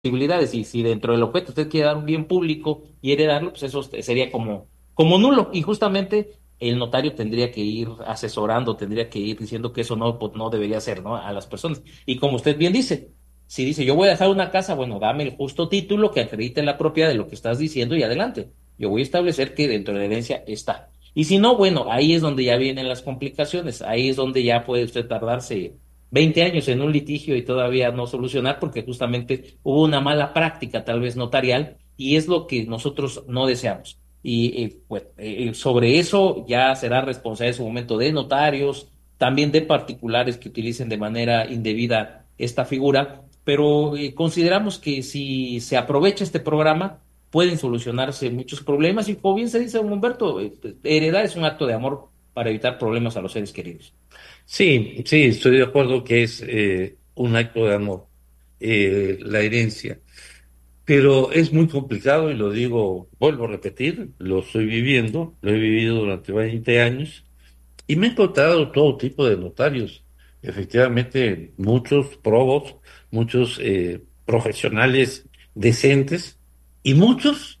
posibilidades, y si dentro del objeto usted quiere dar un bien público y heredarlo, pues eso sería como nulo, y justamente el notario tendría que ir asesorando, tendría que ir diciendo que eso no, pues, no debería ser, ¿no? A las personas. Y como usted bien dice, si dice yo voy a dejar una casa, bueno, dame el justo título que acredite la propiedad de lo que estás diciendo y adelante. Yo voy a establecer que dentro de la herencia está. Y si no, bueno, ahí es donde ya vienen las complicaciones, ahí es donde ya puede usted tardarse 20 años en un litigio y todavía no solucionar porque justamente hubo una mala práctica, tal vez notarial, y es lo que nosotros no deseamos. Y pues, sobre eso ya será responsabilidad en su momento de notarios, también de particulares que utilicen de manera indebida esta figura, pero consideramos que si se aprovecha este programa, pueden solucionarse muchos problemas y como bien se dice, don Humberto, heredar es un acto de amor para evitar problemas a los seres queridos. Sí, sí, estoy de acuerdo que es un acto de amor, la herencia, pero es muy complicado y lo digo, vuelvo a repetir, lo estoy viviendo, lo he vivido durante 20 años y me he encontrado todo tipo de notarios, efectivamente muchos probos, muchos profesionales decentes y muchos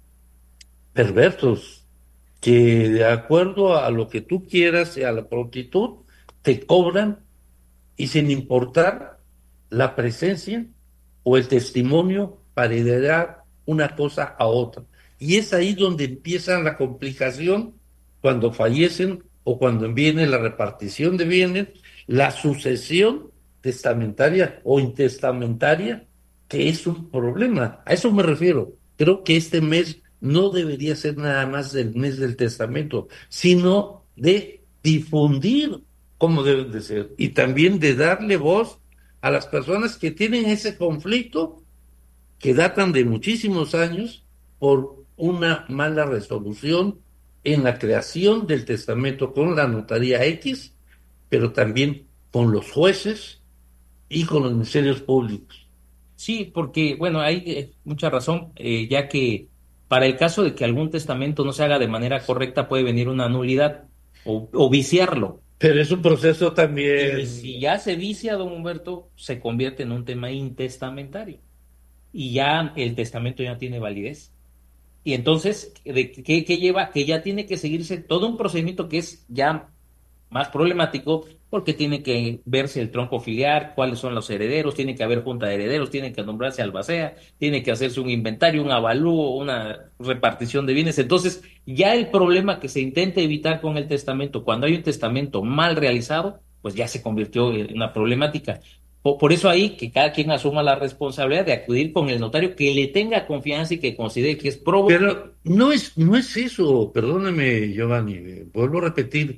perversos que de acuerdo a lo que tú quieras y a la prontitud te cobran y sin importar la presencia o el testimonio para heredar una cosa a otra. Y es ahí donde empieza la complicación cuando fallecen o cuando viene la repartición de bienes, la sucesión testamentaria o intestamentaria, que es un problema. A eso me refiero. Creo que este mes no debería ser nada más del mes del testamento, sino de difundir como deben de ser, y también de darle voz a las personas que tienen ese conflicto que datan de muchísimos años por una mala resolución en la creación del testamento con la notaría X, pero también con los jueces y con los ministerios públicos. Sí, porque, bueno, hay mucha razón, ya que para el caso de que algún testamento no se haga de manera correcta, puede venir una nulidad o viciarlo. Pero es un proceso Y si también. ya se vicia, don Humberto, se convierte en un tema intestamentario y ya el testamento ya no tiene validez. Y entonces, ¿qué lleva? Que ya tiene que seguirse todo un procedimiento que es ya más problemático porque tiene que verse el tronco filiar, cuáles son los herederos, tiene que haber junta de herederos, tiene que nombrarse albacea, tiene que hacerse un inventario, un avalúo, una repartición de bienes. Entonces, ya el problema que se intenta evitar con el testamento, cuando hay un testamento mal realizado, pues ya se convirtió en una problemática. Por eso ahí que cada quien asuma la responsabilidad de acudir con el notario que le tenga confianza y que considere que es probo. Pero no es eso, perdóname, Giovanni, vuelvo a repetir.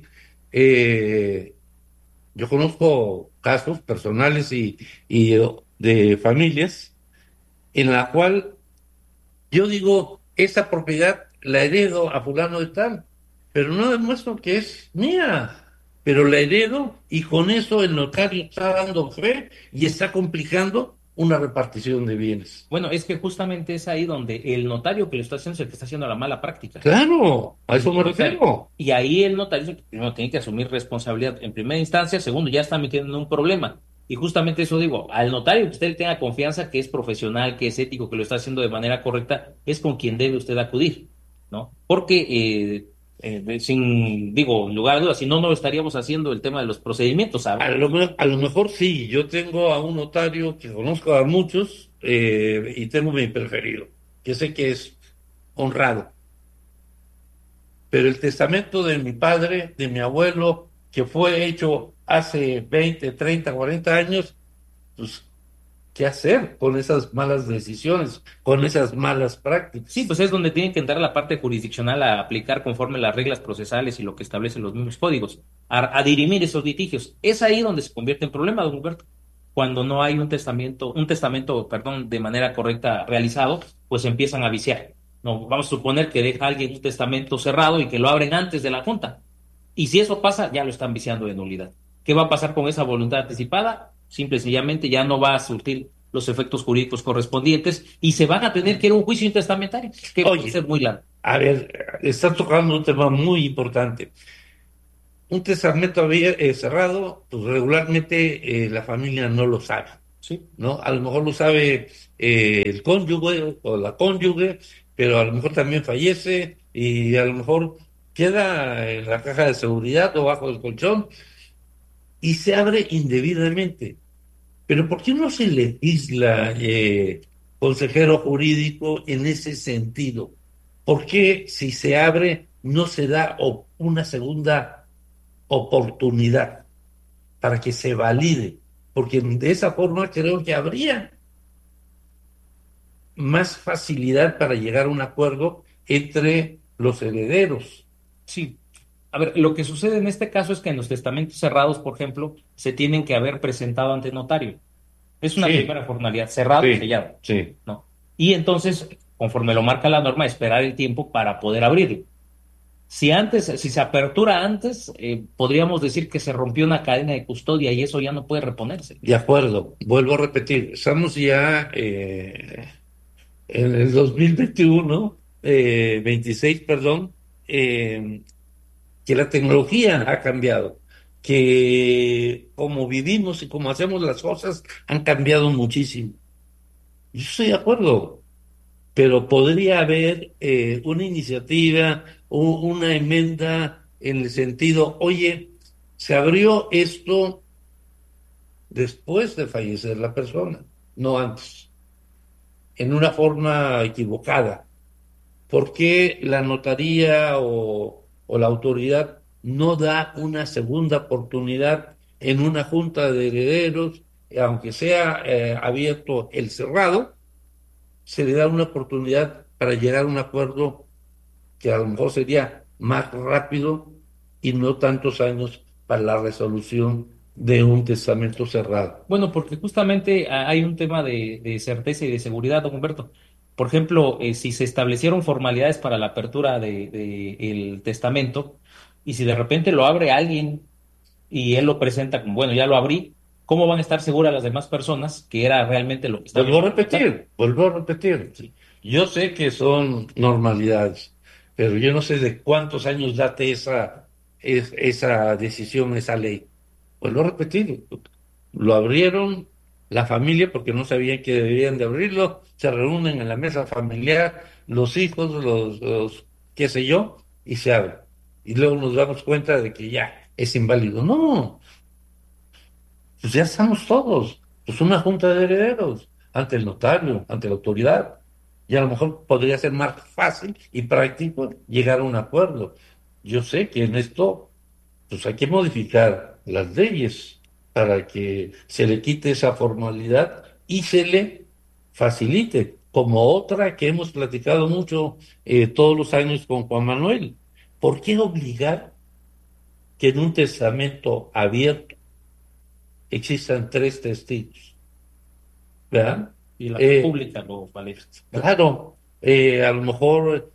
eh, Yo conozco casos personales y de familias en la cual yo digo, esa propiedad la heredo a fulano de tal, pero no demuestro que es mía, pero la heredo y con eso el notario está dando fe y está complicando una repartición de bienes. Bueno, es que justamente es ahí donde el notario que lo está haciendo es el que está haciendo la mala práctica. Claro, a eso Y, me o sea, refiero. y ahí el notario es el que primero tiene que asumir responsabilidad en primera instancia, segundo, ya está metiendo en un problema. Y justamente eso digo, al notario que usted le tenga confianza, que es profesional, que es ético, que lo está haciendo de manera correcta, es con quien debe usted acudir, ¿no? Porque, sin, digo, en lugar de dudas, si no, no estaríamos haciendo el tema de los procedimientos, ¿sabe? A lo mejor sí, yo tengo a un notario que conozco a muchos y tengo mi preferido, que sé que es honrado. Pero el testamento de mi padre, de mi abuelo, que fue hecho hace 20, 30, 40 años, pues, ¿qué hacer con esas malas decisiones, con esas malas Sí, prácticas? pues es donde tiene que entrar la parte jurisdiccional a aplicar conforme las reglas procesales y lo que establecen los mismos códigos, a dirimir esos litigios. Es ahí donde se convierte en problema, don Humberto. Cuando no hay un testamento, perdón, de manera correcta realizado, pues empiezan a viciar. No, vamos a suponer que deja alguien un testamento cerrado y que lo abren antes de la junta. Y si eso pasa, ya lo están viciando de nulidad. ¿Qué va a pasar con esa voluntad anticipada? Simple y sencillamente ya no va a surtir los efectos jurídicos correspondientes y se van a tener que ir a un juicio intestamentario, que puede Oye, ser muy largo. a ver, estás tocando un tema muy importante. Un testamento cerrado, pues regularmente la familia no lo sabe. Sí. ¿no? A lo mejor lo sabe el cónyuge o la cónyuge, pero a lo mejor también fallece y a lo mejor queda en la caja de seguridad o bajo el colchón y se abre indebidamente. Pero ¿por qué no se legisla, consejero jurídico, en ese sentido? ¿Por qué si se abre no se da una segunda oportunidad para que se valide? Porque de esa forma creo que habría más facilidad para llegar a un acuerdo entre los herederos. Sí. A ver, lo que sucede en este caso es que en los testamentos cerrados, por ejemplo, se tienen que haber presentado ante notario. Es una Sí, primera formalidad, cerrado y sí, sellado, sí. ¿no? Y entonces, conforme lo marca la norma, esperar el tiempo para poder abrirlo. Si se apertura antes, podríamos decir que se rompió una cadena de custodia y eso ya no puede reponerse. De acuerdo, vuelvo a repetir, estamos ya en el 2021, 26, perdón, que la tecnología ha cambiado, que como vivimos y como hacemos las cosas han cambiado muchísimo. Yo estoy de acuerdo, pero podría haber una iniciativa, una enmienda en el sentido, oye, se abrió esto después de fallecer la persona, no antes, en una forma equivocada. ¿Por qué la notaría o la autoridad no da una segunda oportunidad en una junta de herederos, aunque sea abierto el cerrado, se le da una oportunidad para llegar a un acuerdo que a lo mejor sería más rápido y no tantos años para la resolución de un testamento cerrado? Bueno, porque justamente hay un tema de certeza y de seguridad, don Humberto. Por ejemplo, si se establecieron formalidades para la apertura de el testamento y si de repente lo abre alguien y él lo presenta como, bueno, ya lo abrí, ¿cómo van a estar seguras las demás personas que era realmente lo que estaba en Vuelvo a repetir. Sí. Yo sé que son normalidades, pero yo no sé de cuántos años date esa decisión, esa ley. Vuelvo a repetir. Lo abrieron la familia porque no sabían que debían de abrirlo, se reúnen en la mesa familiar, los hijos, qué sé yo, y se abre. Y luego nos damos cuenta de que ya es inválido. No, pues ya estamos todos, pues una junta de herederos, ante el notario, ante la autoridad, y a lo mejor podría ser más fácil y práctico llegar a un acuerdo. Yo sé que en esto, pues hay que modificar las leyes para que se le quite esa formalidad y se le facilite, como otra que hemos platicado mucho todos los años con Juan Manuel. ¿Por qué obligar que en un testamento abierto existan tres testigos? ¿Verdad? y la Eh, pública lo vale. claro, a lo mejor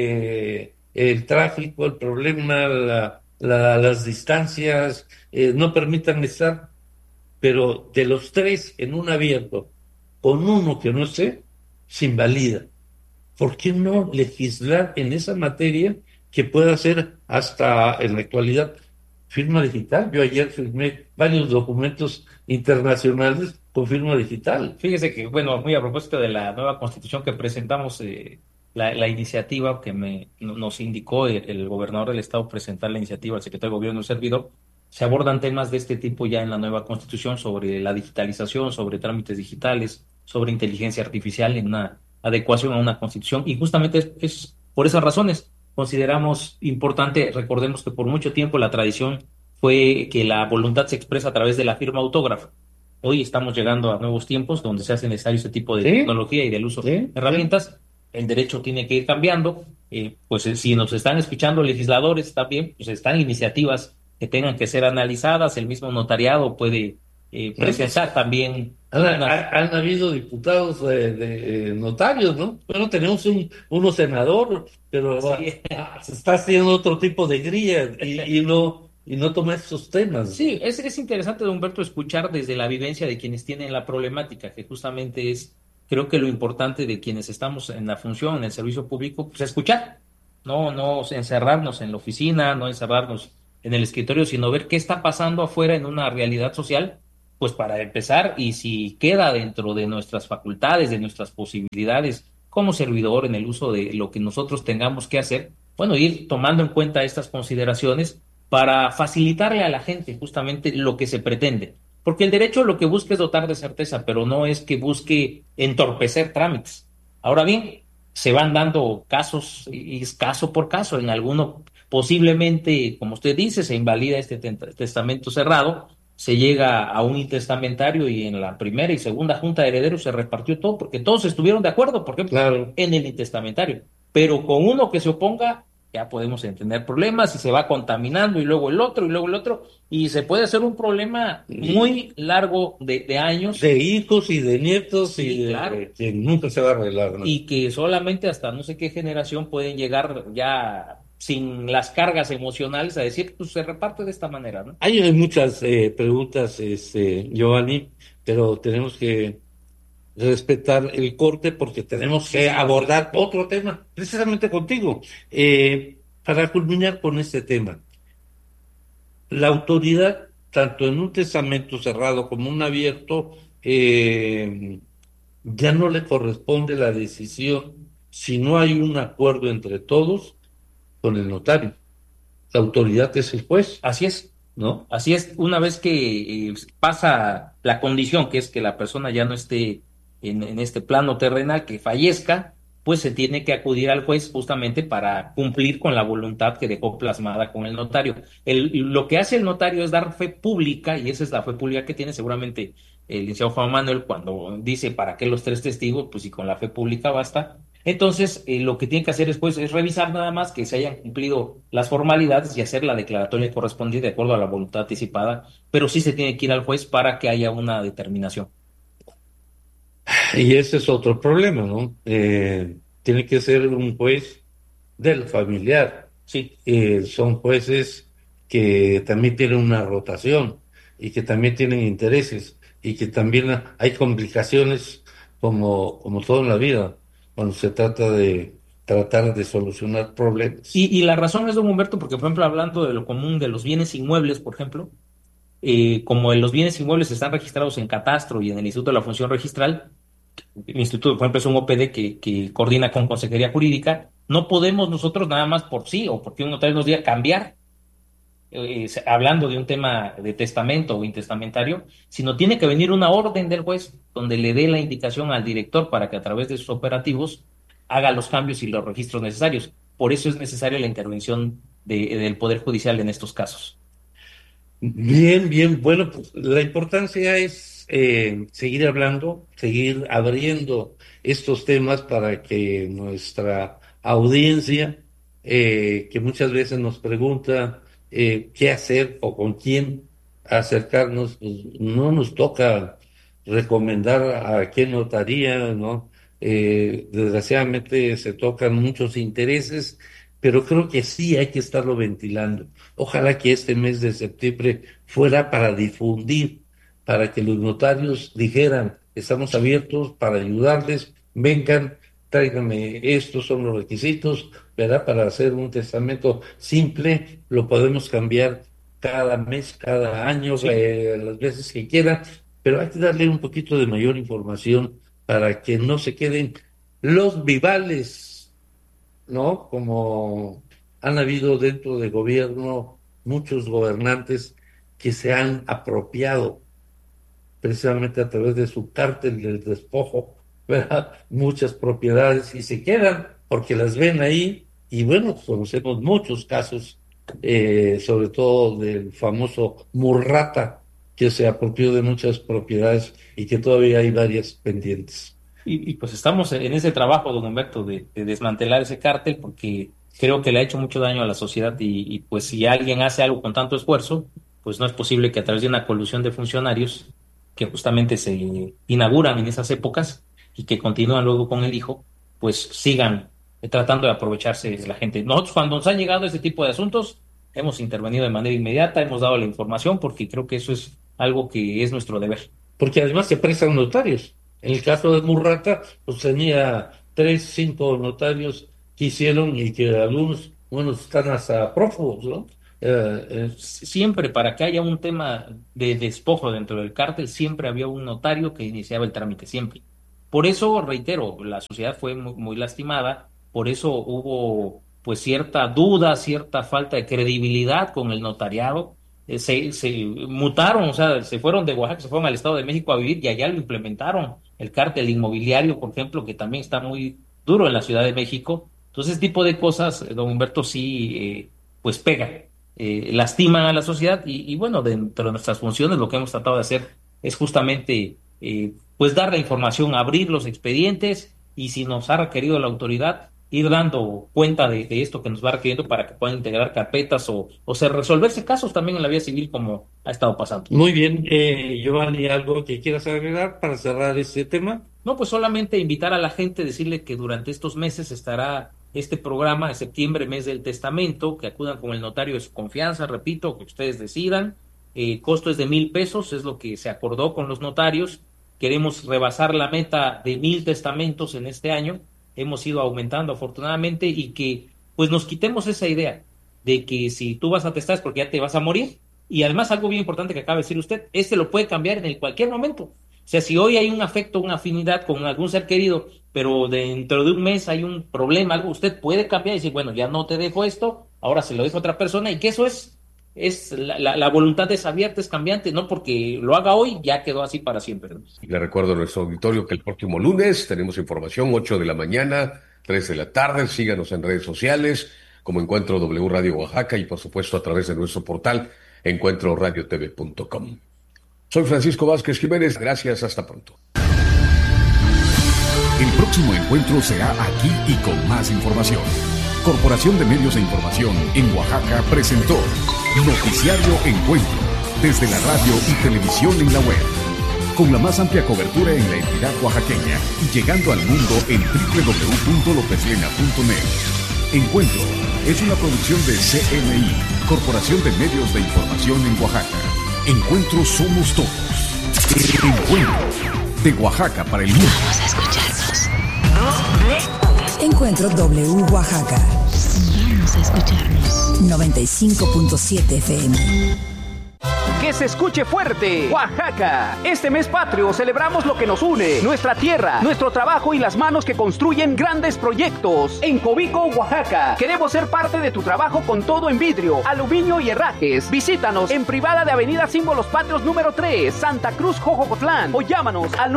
el tráfico, el problema, las distancias no permitan estar, pero de los tres en un abierto, con uno que no esté, se invalida. ¿Por qué no legislar en esa materia que pueda ser hasta en la actualidad firma digital? Yo ayer firmé varios documentos internacionales con firma digital. Fíjese que, bueno, muy a propósito de la nueva constitución que presentamos, la iniciativa que nos indicó el gobernador del estado presentar la iniciativa al secretario de gobierno, el servidor, se abordan temas de este tipo ya en la nueva constitución sobre la digitalización, sobre trámites digitales, sobre inteligencia artificial en una adecuación a una constitución. Y justamente es por esas razones consideramos importante, recordemos que por mucho tiempo la tradición fue que la voluntad se expresa a través de la firma autógrafa. Hoy estamos llegando a nuevos tiempos donde se hace necesario ese tipo de ¿Sí? tecnología y del uso de ¿Sí? ¿Sí? herramientas. El derecho tiene que ir cambiando. Pues si nos están escuchando legisladores también, pues están iniciativas que tengan que ser analizadas. El mismo notariado puede ¿No? Pues, presentar también unas. han habido diputados notarios, ¿no? Bueno, tenemos uno senador, pero Sí, se está haciendo otro tipo de grilla y no toma esos temas. sí, es interesante, don Humberto, escuchar desde la vivencia de quienes tienen la problemática, que justamente es, creo que lo importante de quienes estamos en la función, en el servicio público, pues escuchar, no encerrarnos en la oficina, no encerrarnos en el escritorio, sino ver qué está pasando afuera en una realidad social Pues para empezar, y si queda dentro de nuestras facultades, de nuestras posibilidades como servidor en el uso de lo que nosotros tengamos que hacer, bueno, ir tomando en cuenta estas consideraciones para facilitarle a la gente justamente lo que se pretende. Porque el derecho lo que busca es dotar de certeza, pero no es que busque entorpecer trámites. Ahora bien, se van dando casos, y es caso por caso. En alguno, posiblemente, como usted dice, se invalida este testamento cerrado, se llega a un intestamentario y en la primera y segunda junta de herederos se repartió todo, porque todos estuvieron de acuerdo, por ejemplo, Claro. en el intestamentario. Pero con uno que se oponga, ya podemos entender problemas y se va contaminando y luego el otro y luego el otro, y se puede hacer un problema muy largo de años. De hijos y de nietos y Sí, claro, que nunca se va a arreglar, ¿no? y que solamente hasta no sé qué generación pueden llegar ya sin las cargas emocionales a decir, pues se reparte de esta manera, ¿no? Hay muchas preguntas, Giovanni, pero tenemos que respetar el corte porque tenemos Sí, que sí. abordar otro tema, precisamente contigo. Para culminar con este tema, la autoridad, tanto en un testamento cerrado como un abierto, ya no le corresponde la decisión si no hay un acuerdo entre todos con el notario. La autoridad es el juez, Así es. ¿no? Así es, una vez que pasa la condición, que es que la persona ya no esté en este plano terrenal, que fallezca, pues se tiene que acudir al juez justamente para cumplir con la voluntad que dejó plasmada con el notario. Lo que hace el notario es dar fe pública, y esa es la fe pública que tiene seguramente el licenciado Juan Manuel cuando dice para qué los tres testigos, pues si con la fe pública basta. Entonces, lo que tienen que hacer después es revisar nada más que se hayan cumplido las formalidades y hacer la declaratoria correspondiente de acuerdo a la voluntad anticipada, pero sí se tiene que ir al juez para que haya una determinación. Y ese es otro problema, ¿no? Tiene que ser un juez del familiar. Sí, Son jueces que también tienen una rotación y que también tienen intereses y que también hay complicaciones como todo en la vida, cuando se trata de tratar de solucionar problemas. y la razón es, don Humberto, porque, por ejemplo, hablando de lo común de los bienes inmuebles, por ejemplo, como los bienes inmuebles están registrados en catastro y en el Instituto de la Función Registral, el instituto, por ejemplo, es un OPD que coordina con Consejería Jurídica, no podemos nosotros nada más por sí o porque un notario nos diga cambiar, hablando de un tema de testamento o intestamentario, sino tiene que venir una orden del juez donde le dé la indicación al director para que a través de sus operativos haga los cambios y los registros necesarios. Por eso es necesaria la intervención del Poder Judicial en estos casos. Bien, bien, bueno, pues la importancia es seguir hablando, seguir abriendo estos temas para que nuestra audiencia, que muchas veces nos pregunta qué hacer o con quién acercarnos, pues, no nos toca recomendar a qué notaría, ¿no? Desgraciadamente se tocan muchos intereses, pero creo que sí hay que estarlo ventilando. Ojalá que este mes de septiembre fuera para difundir, para que los notarios dijeran, estamos abiertos para ayudarles, vengan, tráiganme, estos son los requisitos, ¿verdad? Para hacer un testamento simple, lo podemos cambiar cada mes, cada año, Sí, las veces que quieran, pero hay que darle un poquito de mayor información para que no se queden los vivales, ¿no? Como han habido dentro del gobierno muchos gobernantes que se han apropiado precisamente a través de su cártel del despojo, ¿verdad? Muchas propiedades y se quedan porque las ven ahí y bueno, conocemos muchos casos, sobre todo del famoso Murrata, que se apropió de muchas propiedades y que todavía hay varias pendientes. pues estamos en ese trabajo, don Humberto, de desmantelar ese cártel porque creo que le ha hecho mucho daño a la sociedad y pues si alguien hace algo con tanto esfuerzo, pues no es posible que a través de una colusión de funcionarios que justamente se inauguran en esas épocas y que continúan luego con el hijo, pues sigan tratando de aprovecharse de la gente. Nosotros cuando nos han llegado ese tipo de asuntos, hemos intervenido de manera inmediata, hemos dado la información porque creo que eso es algo que es nuestro deber. Porque además se prestan notarios. En el caso de Murrata, pues tenía 3, 5 notarios que hicieron y que algunos, bueno, están hasta prófugos, ¿no? Siempre para que haya un tema de despojo dentro del cártel, siempre había un notario que iniciaba el trámite, siempre. Por eso, reitero, la sociedad fue muy lastimada, por eso hubo pues cierta duda, cierta falta de credibilidad con el notariado. Se mutaron, o sea, se fueron de Oaxaca, se fueron al Estado de México a vivir y allá lo implementaron. El cártel inmobiliario, por ejemplo, que también está muy duro en la Ciudad de México. Entonces, ese tipo de cosas, don Humberto, sí, pues pega, lastiman a la sociedad y bueno, dentro de nuestras funciones lo que hemos tratado de hacer es justamente pues dar la información, abrir los expedientes y si nos ha requerido la autoridad, ir dando cuenta de esto que nos va requiriendo para que puedan integrar carpetas o sea, resolverse casos también en la vía civil como ha estado pasando. Muy bien, Giovanni, ¿algo que quieras agregar para cerrar este tema? No, pues solamente invitar a la gente, decirle que durante estos meses estará este programa de septiembre, mes del testamento, que acudan con el notario de su confianza, repito, que ustedes decidan. El costo es de 1,000 pesos, es lo que se acordó con los notarios. Queremos rebasar la meta de 1,000 testamentos en este año. Hemos ido aumentando afortunadamente y que pues nos quitemos esa idea de que si tú vas a testar es porque ya te vas a morir. Y además algo bien importante que acaba de decir usted, lo puede cambiar en cualquier momento. O sea, si hoy hay un afecto, una afinidad con algún ser querido, pero dentro de un mes hay un problema, algo, usted puede cambiar y decir, bueno, ya no te dejo esto, ahora se lo dejo a otra persona, y que eso es la voluntad es abierta, es cambiante, no porque lo haga hoy, ya quedó así para siempre, ¿no? Le recuerdo a nuestro auditorio que el próximo lunes tenemos información, 8 de la mañana, 3 de la tarde, síganos en redes sociales, como Encuentro W Radio Oaxaca y por supuesto a través de nuestro portal encuentroradiotv.com. Soy Francisco Vázquez Jiménez, gracias, hasta pronto. El próximo encuentro será aquí y con más información. Corporación de Medios e Información en Oaxaca presentó Noticiario Encuentro, desde la radio y televisión en la web, con la más amplia cobertura en la entidad oaxaqueña y llegando al mundo en www.lopeslena.net. Encuentro es una producción de CMI, Corporación de Medios de Información en Oaxaca. Encuentro somos todos. Encuentro de Oaxaca para el mundo. Vamos a escucharnos. Encuentro W Oaxaca. Vamos a escucharnos. 95.7 FM. Que se escuche fuerte, Oaxaca. Este mes patrio celebramos lo que nos une, nuestra tierra, nuestro trabajo y las manos que construyen grandes proyectos. En Cobico, Oaxaca, queremos ser parte de tu trabajo con todo en vidrio, aluminio y herrajes. Visítanos en privada de Avenida Símbolos Patrios número 3, Santa Cruz, Jojocotlán, o llámanos al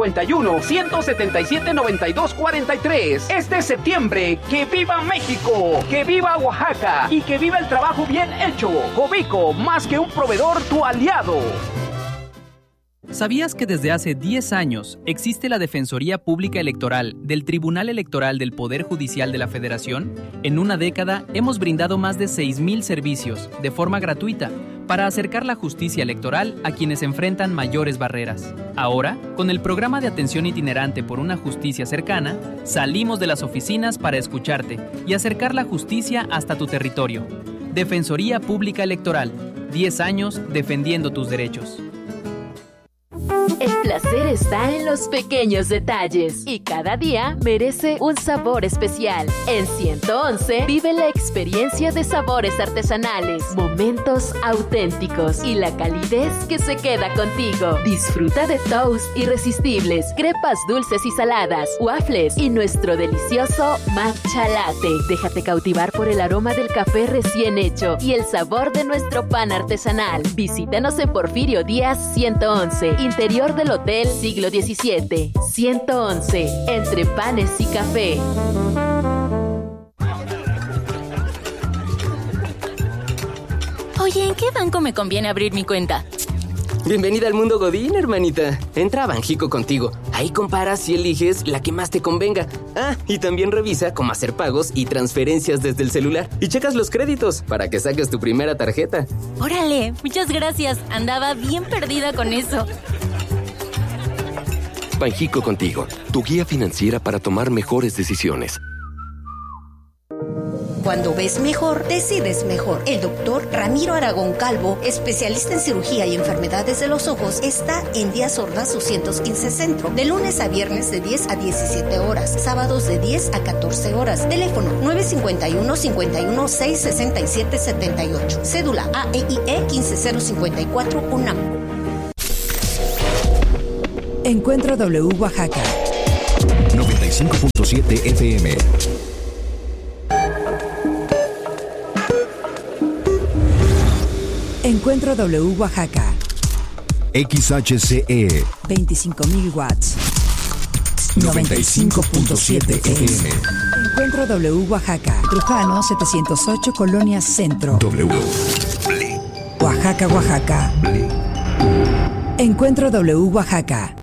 951-177-9243. Este septiembre, que viva México, que viva Oaxaca y que viva el trabajo bien hecho. Cobico, más que un proveedor, tu aliado. ¿Sabías que desde hace 10 años existe la Defensoría Pública Electoral del Tribunal Electoral del Poder Judicial de la Federación? En una década hemos brindado más de 6,000 servicios de forma gratuita para acercar la justicia electoral a quienes enfrentan mayores barreras. Ahora, con el programa de atención itinerante por una justicia cercana, salimos de las oficinas para escucharte y acercar la justicia hasta tu territorio. Defensoría Pública Electoral, 10 años defendiendo tus derechos. El placer está en los pequeños detalles y cada día merece un sabor especial. En 111 vive la experiencia de sabores artesanales, momentos auténticos y la calidez que se queda contigo. Disfruta de toast irresistibles, crepas dulces y saladas, waffles y nuestro delicioso matcha latte. Déjate cautivar por el aroma del café recién hecho y el sabor de nuestro pan artesanal. Visítanos en Porfirio Díaz 111, interior del Hotel Siglo XVII. 111, entre panes y café. Oye, ¿en qué banco me conviene abrir mi cuenta? Bienvenida al mundo Godín, hermanita. Entra a Banjico contigo. Ahí comparas y eliges la que más te convenga. Ah, y también revisa cómo hacer pagos y transferencias desde el celular. Y checas los créditos para que saques tu primera tarjeta. Órale, muchas gracias. Andaba bien perdida con eso. Banjico contigo, tu guía financiera para tomar mejores decisiones. Cuando ves mejor, decides mejor. El doctor Ramiro Aragón Calvo, especialista en cirugía y enfermedades de los ojos, está en Díaz Ordaz 215 Centro, de lunes a viernes de 10 a 17 horas, sábados de 10 a 14 horas. Teléfono 951-51-667-78. Cédula AEIE 15054 UNAM. Encuentro W Oaxaca 95.7 FM. Encuentro W Oaxaca. XHCE 25.000 watts. 95.7 FM. Encuentro W Oaxaca. Trujano 708 Colonia Centro. W. Oaxaca, Oaxaca. Encuentro W Oaxaca.